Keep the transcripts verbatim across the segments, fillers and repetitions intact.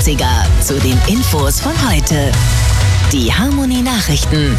neunziger zu den Infos von heute. Die Harmony Nachrichten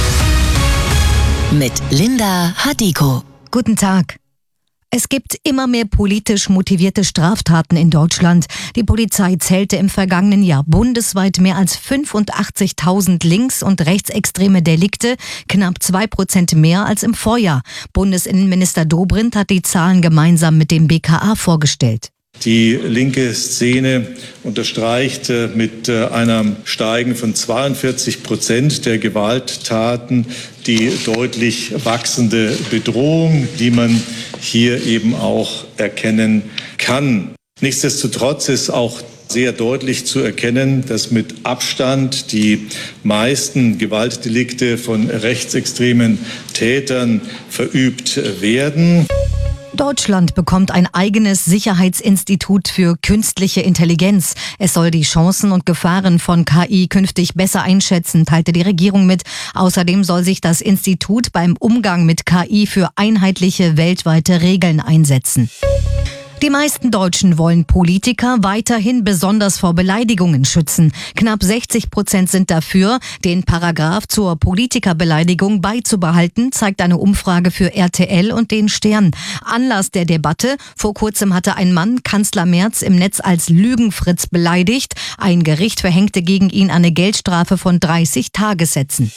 mit Linda Hadiko. Guten Tag. Es gibt immer mehr politisch motivierte Straftaten in Deutschland. Die Polizei zählte im vergangenen Jahr bundesweit mehr als fünfundachtzigtausend links- und rechtsextreme Delikte, knapp zwei Prozent mehr als im Vorjahr. Bundesinnenminister Dobrindt hat die Zahlen gemeinsam mit dem B K A vorgestellt. Die linke Szene unterstreicht mit einem Steigen von zweiundvierzig Prozent der Gewalttaten die deutlich wachsende Bedrohung, die man hier eben auch erkennen kann. Nichtsdestotrotz ist auch sehr deutlich zu erkennen, dass mit Abstand die meisten Gewaltdelikte von rechtsextremen Tätern verübt werden. Deutschland bekommt ein eigenes Sicherheitsinstitut für künstliche Intelligenz. Es soll die Chancen und Gefahren von K I künftig besser einschätzen, teilte die Regierung mit. Außerdem soll sich das Institut beim Umgang mit K I für einheitliche weltweite Regeln einsetzen. Die meisten Deutschen wollen Politiker weiterhin besonders vor Beleidigungen schützen. Knapp sechzig Prozent sind dafür, den Paragraph zur Politikerbeleidigung beizubehalten, zeigt eine Umfrage für R T L und den Stern. Anlass der Debatte: Vor kurzem hatte ein Mann Kanzler Merz im Netz als Lügenfritz beleidigt. Ein Gericht verhängte gegen ihn eine Geldstrafe von dreißig Tagessätzen.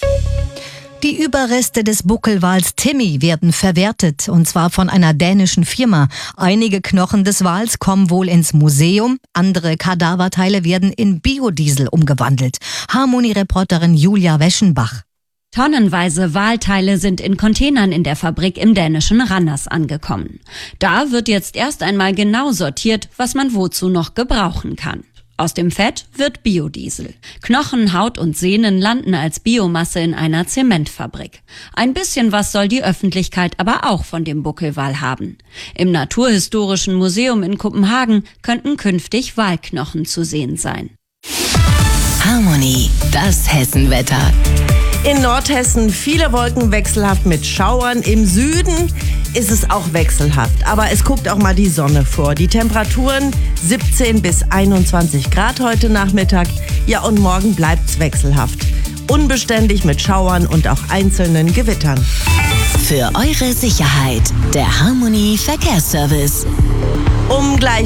Die Überreste des Buckelwals Timmy werden verwertet, und zwar von einer dänischen Firma. Einige Knochen des Wals kommen wohl ins Museum, andere Kadaverteile werden in Biodiesel umgewandelt. Harmony-Reporterin Julia Weschenbach. Tonnenweise Walteile sind in Containern in der Fabrik im dänischen Randers angekommen. Da wird jetzt erst einmal genau sortiert, was man wozu noch gebrauchen kann. Aus dem Fett wird Biodiesel. Knochen, Haut und Sehnen landen als Biomasse in einer Zementfabrik. Ein bisschen was soll die Öffentlichkeit aber auch von dem Buckelwal haben. Im Naturhistorischen Museum in Kopenhagen könnten künftig Walknochen zu sehen sein. Harmony, das Hessenwetter. In Nordhessen viele Wolken, wechselhaft mit Schauern. Im Süden ist es auch wechselhaft, aber es guckt auch mal die Sonne vor. Die Temperaturen siebzehn bis einundzwanzig Grad heute Nachmittag. Ja, und morgen bleibt's wechselhaft. Unbeständig mit Schauern und auch einzelnen Gewittern. Für eure Sicherheit, der Harmony Verkehrsservice. Um gleich